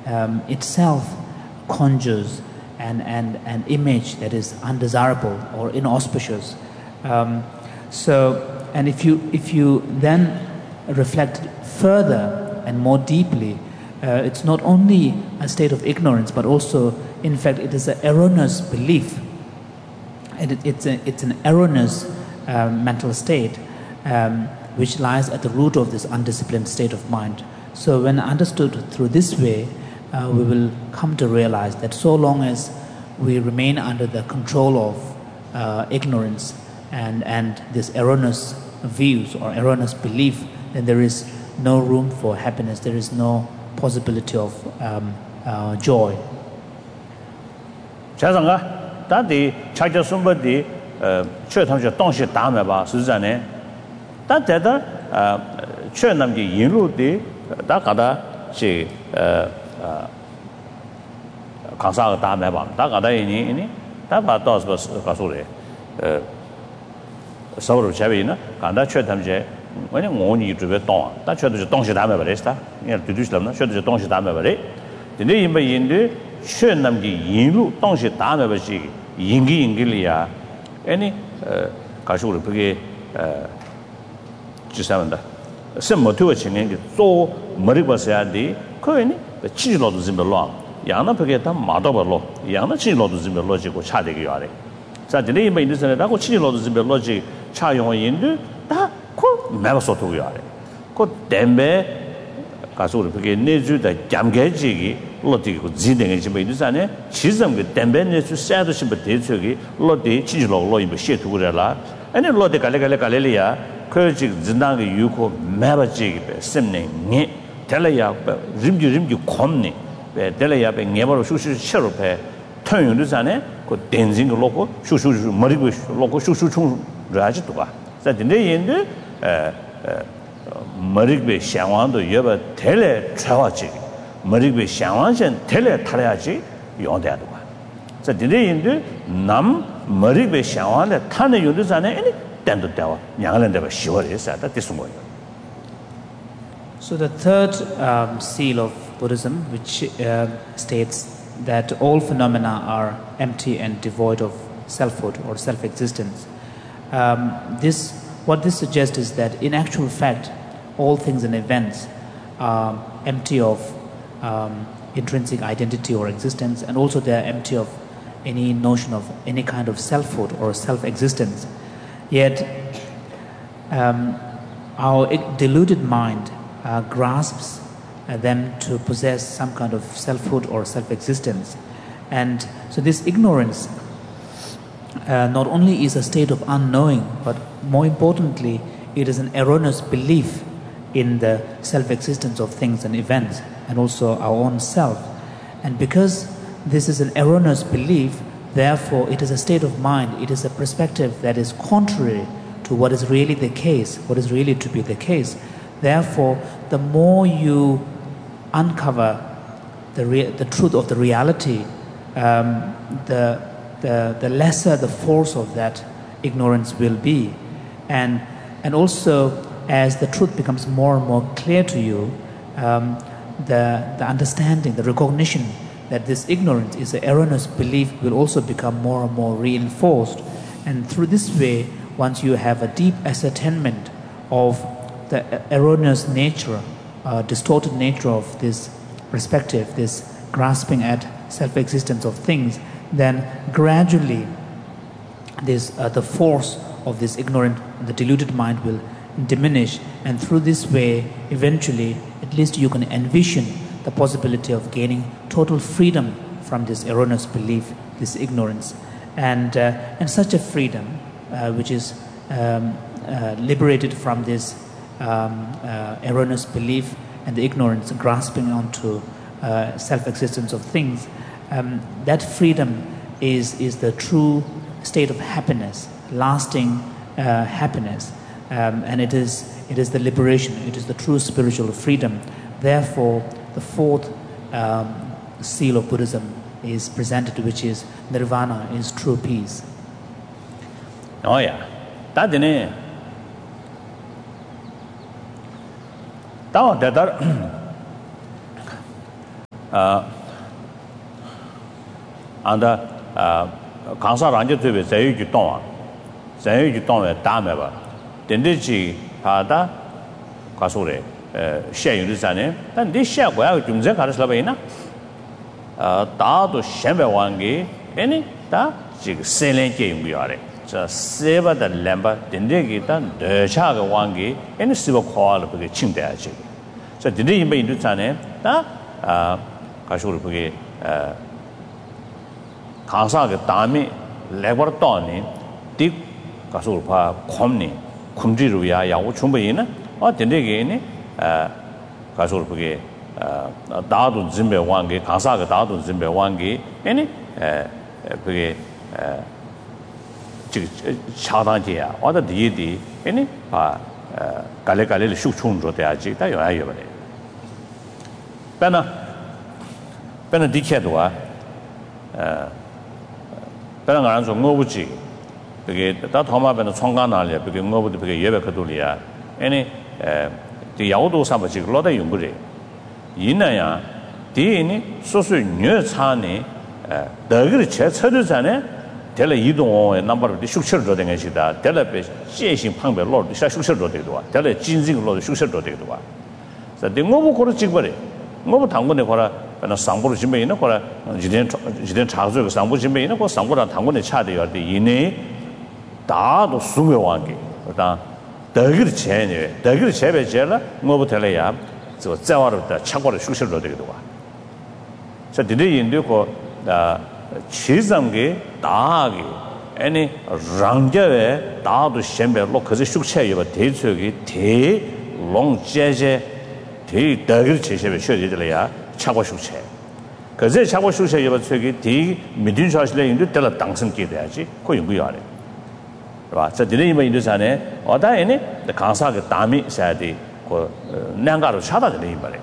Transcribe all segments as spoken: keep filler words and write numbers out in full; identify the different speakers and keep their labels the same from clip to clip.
Speaker 1: um, itself conjures an, an, an image that is undesirable or inauspicious. Um, so, and if you, if you then reflect further and more deeply, uh, it's not only a state of ignorance, but also, in fact, it is an erroneous belief. And it, it's, a, it's an erroneous um, mental state um, which lies at the root of this undisciplined state of mind. So when understood through this way, uh, we will come to realize that so long as we remain under the control of uh, ignorance and, and this erroneous views or erroneous belief, then there is no room for happiness, there is no possibility of um, uh, joy.
Speaker 2: 다디 차저 숨버디 어 최탐시 동시 다음에 봐 수자네 다대다 어 최남기 인루디 다 가다 시어 강사가 다음에 봐 다 가다 이니 이니 다 봐도 가서래 어 서로 제비나 간다 최탐시 왜냐 원이 주베 동다 최도 동시 다음에 버렸다 이 두두슬람나 최도 동시 다음에 버려 근데 이뭐 인도 최남기 인루 동시 다음에 버시 인기 인기리야 아니 가시고 그게 어 지사한다什么都情人个做머리 버셔야 돼 그거니 치료도 좀 별로 양나 그게 다 마도 별로 양나 치료도 좀 별로 지고 차되게 요래 자 근데 이 인도에서 라고 치료도 좀 별로 지 차용 인도 다그 매버 소토 요래 그 댐베 가서 그게 내주다 잠개지기 로디고 진행이 좀 있잖아요. 지금 그 댐벤에서 싸도 좀 대처기 로디 지지로 로이 시투그래라. 아니 로디 갈래갈래 갈래리아 그 지금 진단의 유고 매버지기 셈네 니 텔레야 림지 림지 콤니 배 텔레야 배 녀버로 슈슈 셔로배 통용도잖아요. 그 댄징 로고 슈슈 머리고 로고 슈슈충 라지도 봐. 자 근데 얘는 에 머리배 상황도 여버 텔레 차와지 머리배 상황선 텔레 타야지 용돼도 봐. 자 근데 남 머리배 상황에 타는 요도잖아요. 아니 땡도 되와 양을는데 쉬워져서 됐은 거예요.
Speaker 1: So the third um, seal of Buddhism, which uh, states that all phenomena are empty and devoid of selfhood or self-existence. Um, this, what this suggests is that in actual fact, all things and events are empty of um, intrinsic identity or existence, and also they are empty of any notion of any kind of selfhood or self-existence. Yet, um, our deluded mind uh, grasps uh, them to possess some kind of selfhood or self-existence. And so this ignorance uh, not only is a state of unknowing, but more importantly, it is an erroneous belief in the self-existence of things and events, and also our own self. And because this is an erroneous belief, therefore it is a state of mind, it is a perspective that is contrary to what is really the case, what is really to be the case. Therefore, the more you uncover the, rea- the truth of the reality, um, the, the, the lesser the force of that ignorance will be. And, and also, as the truth becomes more and more clear to you, um, the, the understanding, the recognition that this ignorance is an erroneous belief will also become more and more reinforced. And through this way, once you have a deep ascertainment of the erroneous nature, uh, distorted nature of this perspective, this grasping at self-existence of things, then gradually this, uh, the force of this ignorant, the deluded mind will diminish, and through this way, eventually, at least you can envision the possibility of gaining total freedom from this erroneous belief, this ignorance, and uh, and such a freedom, uh, which is um, uh, liberated from this um, uh, erroneous belief and the ignorance, grasping onto uh, self-existence of things. Um, that freedom is is the true state of happiness, lasting uh, happiness. Um, and it is it is the liberation, it is the true spiritual freedom. Therefore, the fourth um, seal of Buddhism is presented, which is nirvana, is true peace.
Speaker 2: Oh yeah, that is that that 아 안다 아 강사 란제 되베 자유주 동아 자유주 동에 다음에 봐 된대지 바다 가소래 에 셰유르자네 단 디샤고야 좀제 가르슬라 바이나 아 다도 셴베 왕기 에니 다 지금 셀렌게 용기야래 자 세바다 램바 된대기다 대차가 왕기 에니 스버 코알을 그게 침대야지 자 된대 임베 인도자네 다아 가소를 그게 에 강사가 다음에 레버 떠니 딕 가소를 봐 콤니 콤지루야 야고 충분히는 어 된대게니 아 가소를 그게 아 다도 진배 왕게 강사가 다도 진배 왕게 아니 에 그게 에 지금 차단지야 어디 뒤디 아니 아 갈래갈래 숙충으로 돼야지 다 요아요 그래 배나 배나 디케도와 에 배나 가는 좀 뭐부지 그게 다 도마변의 총관날이야 그게 뭐부터 그게 예배카돌이야 아니 에 이 야오도 사바지 로다 용거래 이나야 디니 소수 녀차네 에 더그 제처르잖아 될 이동의 넘버를 숙처로 된 것이다 될배 제신 방배 로도 숙처로 되도 와 될 진진 로도 숙처로 되도 와 자 등고부 거로 찍버래 뭐부 당군에 거라 나 상부로 준비 있는 거라 지된 지된 차주 상부 준비 있는 거 상부랑 당군에 차대요 돼 이내 다도 수명왕게 그다 더그 제네 더그 제배 제라 뭐부 될래야 저 자와르다 차고를 숙처로 되도 와 자 디데 인도고 아 치장게 다하게 아니 랑제에 다도 셴베로 그저 숙체여 대적이 대 롱제제 대 더그 제세베 쉬어지들이야 차고 숙체 그저 차고 숙체여 저기 대 미딘샤실에 인도 될라 당선게 돼야지 그 연구야 돼 봐. 저 디네 이마 인도산에 어다에네 강사가 담이 사야지 그 난가로 차다들 이말에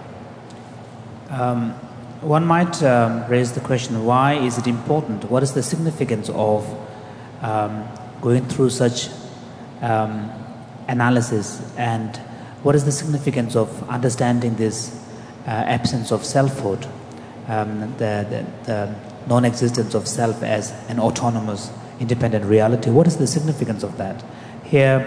Speaker 1: um One might um, raise the question, why is it important? What is the significance of um, going through such um, analysis? And what is the significance of understanding this uh, absence of selfhood, um, the, the, the non-existence of self as an autonomous, independent reality? What is the significance of that? Here,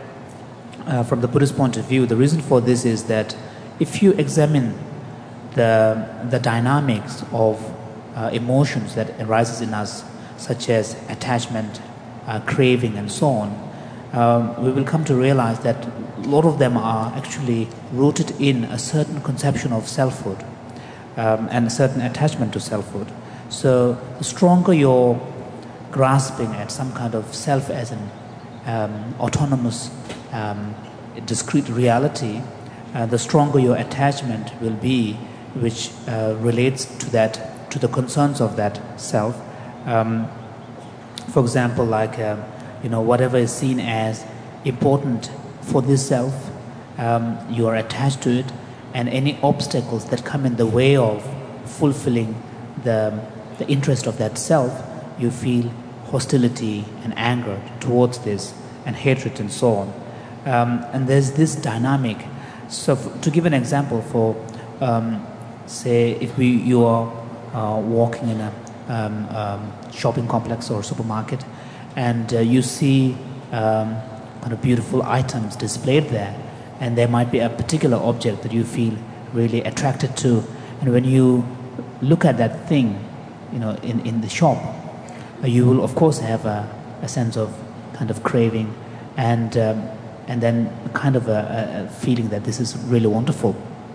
Speaker 1: uh, from the Buddhist point of view, the reason for this is that if you examine The, the dynamics of uh, emotions that arises in us, such as attachment, uh, craving, and so on, um, we will come to realize that a lot of them are actually rooted in a certain conception of selfhood um, and a certain attachment to selfhood. So the stronger you're grasping at some kind of self as an um, autonomous, um, discrete reality, uh, the stronger your attachment will be, which uh, relates to that, to the concerns of that self. Um, for example, like uh, you know, whatever is seen as important for this self, um, you are attached to it, and any obstacles that come in the way of fulfilling the the interest of that self, you feel hostility and anger towards this, and hatred and so on. Um, and there's this dynamic. So, f- to give an example, for um, say if we you are uh, walking in a um, um, shopping complex or supermarket, and uh, you see um, kind of beautiful items displayed there, and there might be a particular object that you feel really attracted to, and when you look at that thing, you know, in, in the shop, uh, you will of course have a, a sense of kind of craving, and um, and then kind of a, a feeling that this is really wonderful.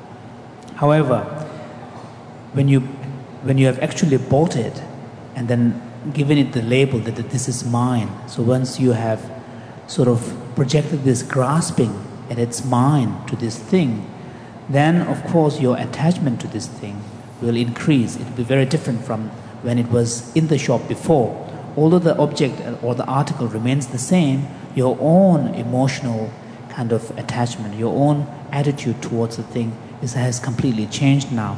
Speaker 1: However, when you when you have actually bought it and then given it the label that, that this is mine, so once you have sort of projected this grasping and it's mine to this thing, then of course your attachment to this thing will increase. It will be very different from when it was in the shop before. Although the object or the article remains the same, your own emotional kind of attachment, your own attitude towards the thing is, has completely changed now.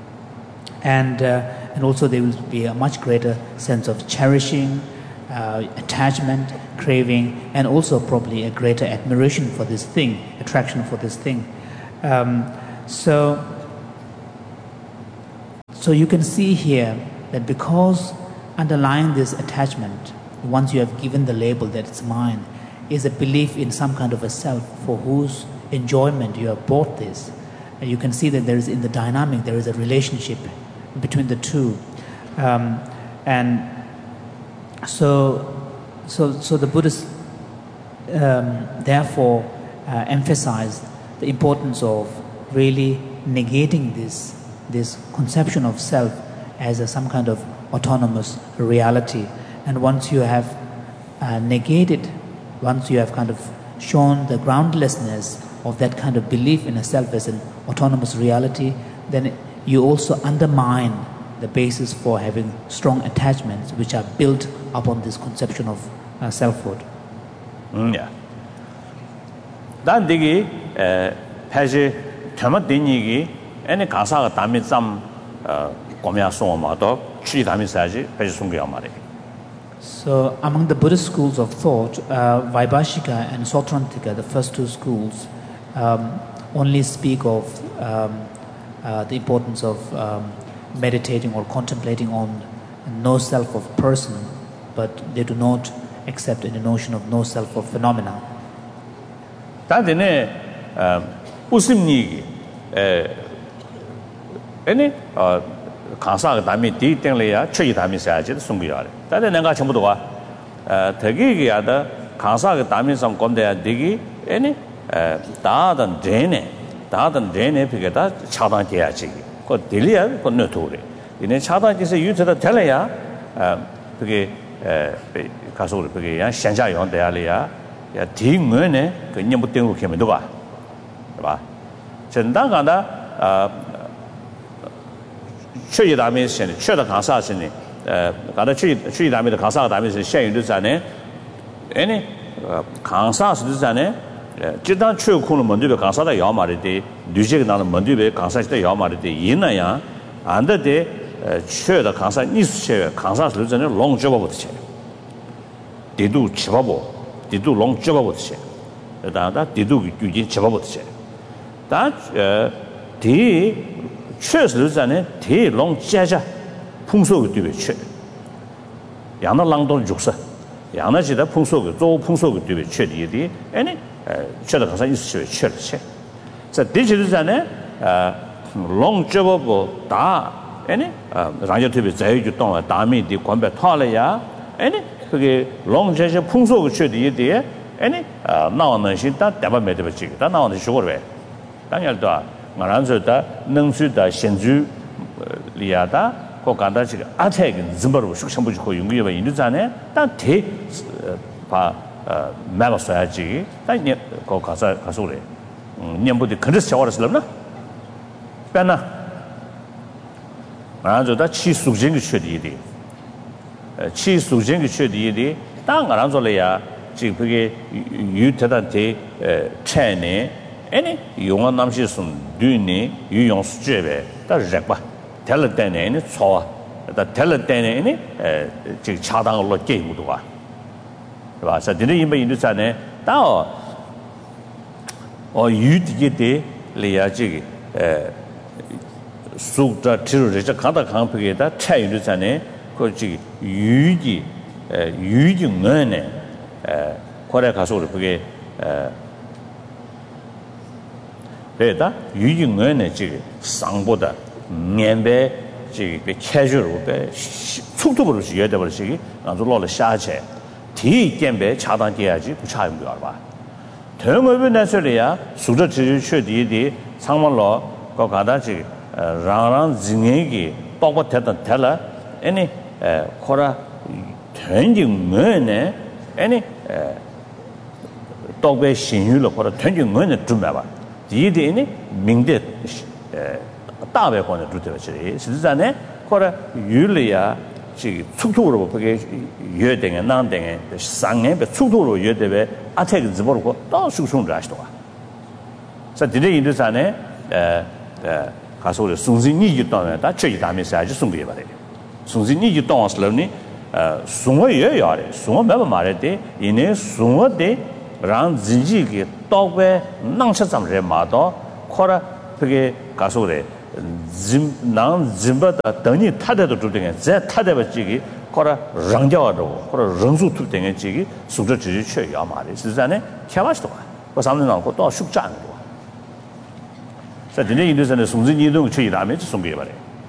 Speaker 1: And uh, and also there will be a much greater sense of cherishing, uh, attachment, craving, and also probably a greater admiration for this thing, attraction for this thing. Um, so, So you can see here that because underlying this attachment, once you have given the label that it's mine, is a belief in some kind of a self for whose enjoyment you have bought this. And you can see that there is in the dynamic, there is a relationship between the two. Um, and so, so, so the Buddhists um, therefore uh, emphasize the importance of really negating this, this conception of self as a, some kind of autonomous reality. And once you have uh, negated, once you have kind of shown the groundlessness of that kind of belief in a self as an autonomous reality, then you also undermine the basis for having strong attachments which are built upon this conception of uh, selfhood.
Speaker 2: Mm, yeah. Dan digi peji thema dinigi ene kasa ga dami sam komya so ma do chi dami saji peji sungya mare.
Speaker 1: So among the Buddhist schools of thought, uh, Vaibhashika and Sautrantika, the first two schools, um, only speak of um, uh, the importance of um, meditating or contemplating on no self of person, but they do not accept any notion of no self of phenomena.
Speaker 2: Tadine usimni any kansa dami di tengle ya chi dami saji sungya. Tade nenga chembu dowa thegi ya da kansa dami sam komde ya digi any da dan dene da dan dene pigeda chadan dia ji ko dilia ko no tore ine chadan ji se yuta da tele ya pige 가서 그게 야 현자 용대야리야 야 딩은에 그 nhiệm 땡고 개면 도 봐. 봐. 전당가다 아 최이 다음에现최的 강사是呢 어 가다 최이 최이 다음에的 강사 다음에是现有的在呢 아니 강사是在呢 지단 최고는 먼저 강사다 야 말이데 뉴제가 나는 먼저 강사시다 야 말이데 이나야 안 되대 최의 강사 니스 강사是在呢 long job 的 디두 치바보 디두 롱 치바보듯이 다다 디두 규진 치바보듯이 다디 최스르자네 디롱 짜자 풍속의 뒤에 최 양나 랑돈 죽서 양나지다 풍속의 조 풍속의 뒤에 최디디 아니 최다 가서 있으셔 최르체 자 디지르자네 롱 치바보 다 아니 라저 뒤에 자유주 동안 다음에 디 관배 타려야 아니 그게 롱제제 풍속의 최디에 아니 나오는 시다 대바메드 버지 다 나오는 쇼거래 당연도 말한서다 능수다 신주 리아다 고간다 지금 아택 좀바로 숙성부지고 용기가 있는잖아요 다대바 매버서야지 다니 거 가서 가서 그래 년부터 그래서 저거랬을나 빼나 말한서다 치숙쟁이 최디에 치 수쟁의 최디디 땅을 소리야 지금 그게 유태단테 체네 아니 용한 남시선 뒤니 유용 수제베 다 렉바 텔레데네 초와 다 텔레데네 에 지금 차당으로 게임도 와 봐. 자, 드네 임바 인도산에 따어 어 유디게데 레야지 에 수다 티르레자 가다 강프게다 차인도산에 그지 유지 유지면에 에 거래 가서 그게 에 그래다 유지면에 지금 상보다 년배 지금 캐주얼로 배 속도로 지어야 버리기 아주 놀라 샤체 뒤 견배 차단돼야지 그 차임 거 봐. 대응업은 내서리야 수저 지주 최디디 상말로 거 가다지 라랑 진행이 똑같았던 텔라 아니 코라 전쟁면에 아니 똑배 신유로 코라 전쟁면에 좀 봐. 디디니 민대 다배 권에 두대버지. 실제네 코라 유리야 지 속도로 그게 여대에 난대에 상에 속도로 여대에 아택 집어고 또 숙성을 하시도 와. 자 디디 인도산에 에 가서 우리 순진이 있다면 다 저기 다음에 사지 숨게 봐야 돼. 순진이 있다면서니 어 숨어야 야래. 숨어 매번 말했대. 이내 숨어대 랑 진지게 떡배 낭차 잠래 마도 코라 그게 가서 우리 zim nang zimba da dani tade do de ze tade ba ji gi ko ra rang jiao de ko ra rong su tu de ji gi su zhe zhi che ya ma de是在呢开玩笑的我上面上ko do shu zhan de在今天印度上的宋子你都去他们送给吧的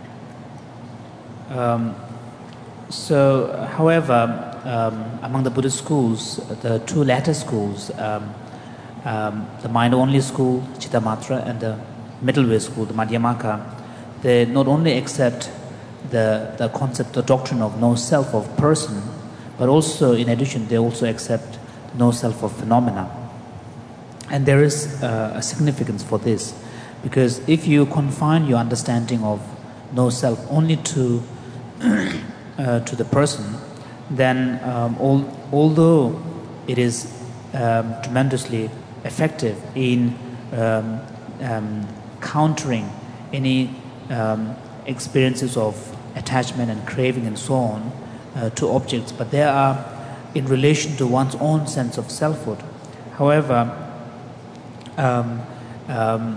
Speaker 1: Um, so, however, um, among the Buddhist schools, the two latter schools, um, um, the mind-only school, Chittamatra, and the middle way school, the Madhyamaka, they not only accept the, the concept, the doctrine of no self of person, but also, in addition, they also accept no self of phenomena. And there is uh, a significance for this, because if you confine your understanding of no self only to uh, to the person, then um, all, although it is um, tremendously effective in um, um, countering any um, experiences of attachment and craving and so on uh, to objects, but they are in relation to one's own sense of selfhood. However, um, um,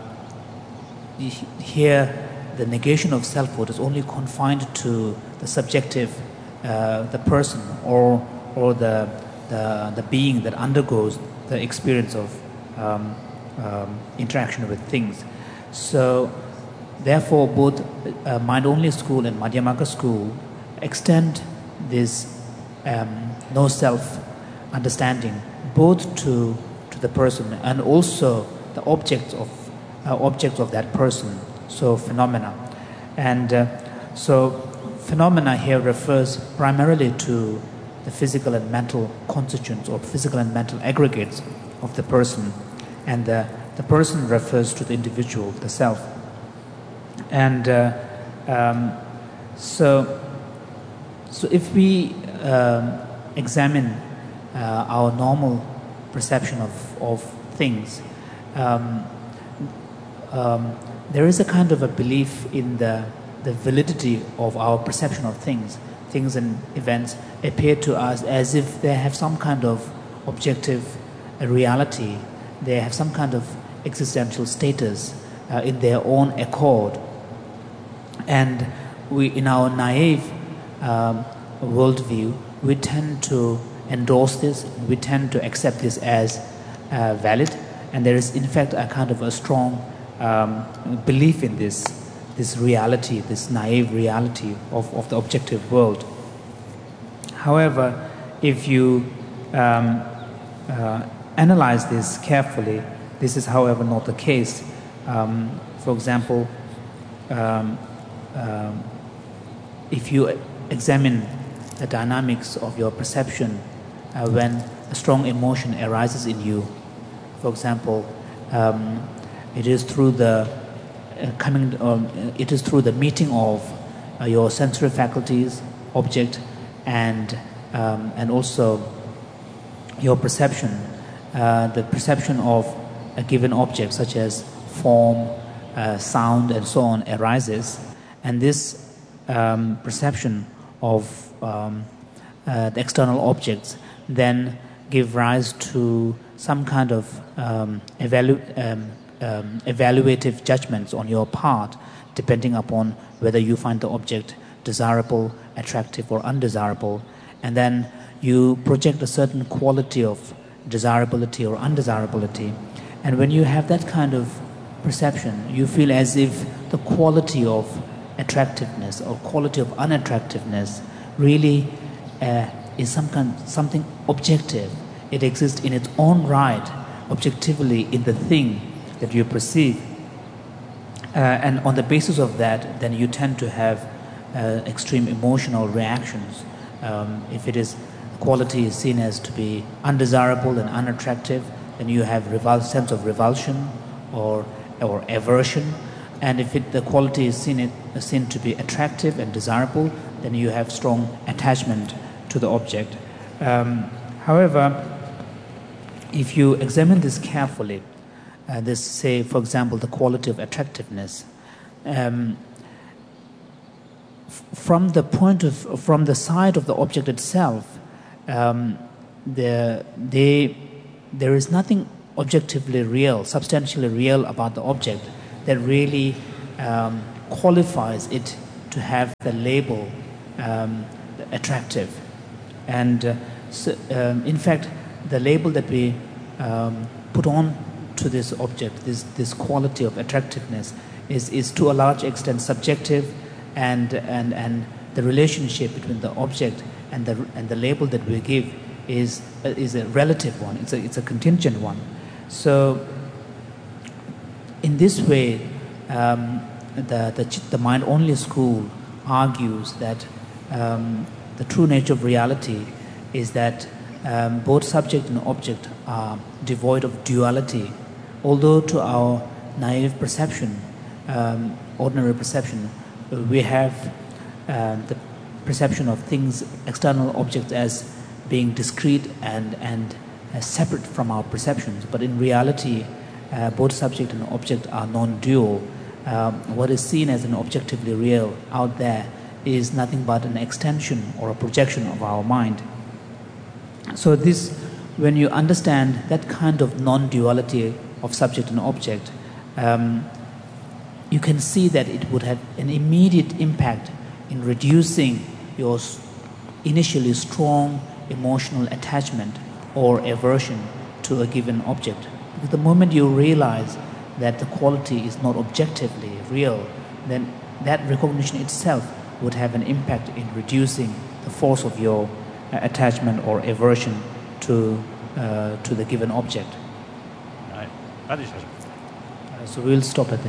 Speaker 1: here the negation of selfhood is only confined to the subjective, uh, the person or or the, the the being that undergoes the experience of um, um, interaction with things. So, therefore, both uh, mind-only school and Madhyamaka school extend this um, no self understanding both to to the person and also the objects of uh, objects of that person. So phenomena, and uh, so phenomena here refers primarily to the physical and mental constituents or physical and mental aggregates of the person, and the, the person refers to the individual, the self. And uh, um, so, so if we um, examine uh, our normal perception of, of things, um, um, there is a kind of a belief in the, the validity of our perception of things. Things and events appear to us as if they have some kind of objective uh, reality. They have some kind of existential status uh, in their own accord. And we, in our naive um, worldview, we tend to endorse this, we tend to accept this as uh, valid, and there is in fact a kind of a strong Um, belief in this, this reality, this naive reality of, of the objective world. However, if you um, uh, analyze this carefully, this is, however, not the case. Um, for example, um, um, if you examine the dynamics of your perception uh, when a strong emotion arises in you, for example, um, it is through the uh, coming. Um, it is through the meeting of uh, your sensory faculties, object, and um, and also your perception, uh, the perception of a given object, such as form, uh, sound, and so on, arises, and this um, perception of um, uh, the external objects then give rise to some kind of um, evalu- um, Um, evaluative judgments on your part, depending upon whether you find the object desirable, attractive, or undesirable, and then you project a certain quality of desirability or undesirability. And when you have that kind of perception, you feel as if the quality of attractiveness or quality of unattractiveness really uh, is some kind, something objective. It exists in its own right, objectively, in the thing that you perceive, uh, and on the basis of that, then you tend to have uh, extreme emotional reactions. Um, if it is quality is seen as to be undesirable and unattractive, then you have revul- sense of revulsion or or aversion. And if it, the quality is seen it, seen to be attractive and desirable, then you have strong attachment to the object. Um, however, if you examine this carefully, Uh, this, say, for example, the quality of attractiveness. Um, f- from the point of, from the side of the object itself, um, the, they, there is nothing objectively real, substantially real about the object that really um, qualifies it to have the label um, attractive. And uh, so, um, in fact, the label that we um, put on to this object, this, this quality of attractiveness, is, is to a large extent subjective, and, and, and the relationship between the object and the, and the label that we give is, uh, is a relative one, it's a, it's a contingent one. So in this way, um, the, the, the mind-only school argues that um, the true nature of reality is that um, both subject and object are devoid of duality, although to our naive perception, um, ordinary perception, we have uh, the perception of things, external objects, as being discrete and, and uh, separate from our perceptions. But in reality, uh, both subject and object are non-dual. Um, what is seen as an objectively real out there is nothing but an extension or a projection of our mind. So this, when you understand that kind of non-duality of subject and object, um, you can see that it would have an immediate impact in reducing your initially strong emotional attachment or aversion to a given object. Because the moment you realize that the quality is not objectively real, then that recognition itself would have an impact in reducing the force of your uh, attachment or aversion to, uh, to the given object.
Speaker 2: Right. That is
Speaker 1: Uh, so we'll stop at there.